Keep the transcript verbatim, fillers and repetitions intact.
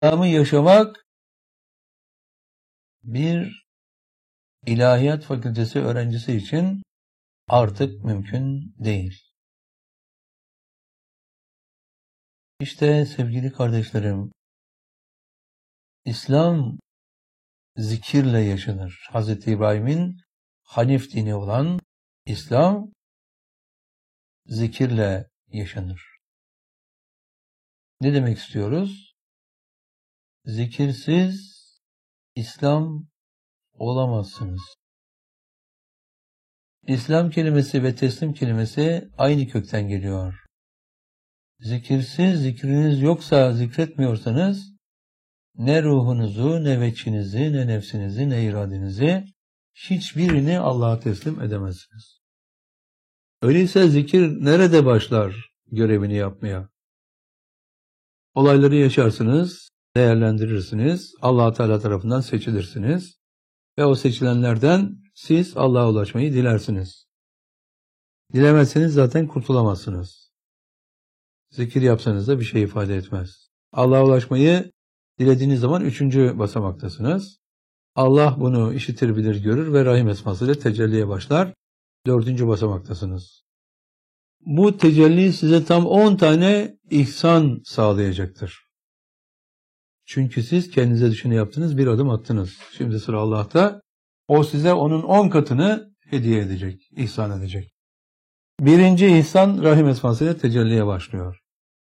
İslam'ı yaşamak bir ilahiyat fakültesi öğrencisi için artık mümkün değil. İşte sevgili kardeşlerim, İslam zikirle yaşanır. Hazreti İbrahim'in Hanif dini olan İslam zikirle yaşanır. Ne demek istiyoruz? Zikirsiz İslam olamazsınız. İslam kelimesi ve teslim kelimesi aynı kökten geliyor. Zikirsiz, zikriniz yoksa, zikretmiyorsanız ne ruhunuzu, ne veçinizi, ne nefsinizi, ne iradenizi, hiçbirini Allah'a teslim edemezsiniz. Öyleyse zikir nerede başlar görevini yapmaya? Olayları yaşarsınız, değerlendirirsiniz, Allah Teala tarafından seçilirsiniz ve o seçilenlerden siz Allah'a ulaşmayı dilersiniz. Dilemezseniz zaten kurtulamazsınız. Zikir yapsanız da bir şey ifade etmez. Allah'a ulaşmayı dilediğiniz zaman üçüncü basamaktasınız. Allah bunu işitir, bilir, görür ve Rahim esmasıyla tecelliye başlar. Dördüncü basamaktasınız. Bu tecelli size tam on tane ihsan sağlayacaktır. Çünkü siz kendinize düşeni yaptınız, bir adım attınız. Şimdi sıra Allah'ta. O size onun on katını hediye edecek, ihsan edecek. Birinci ihsan Rahim esmasıyla tecelliye başlıyor.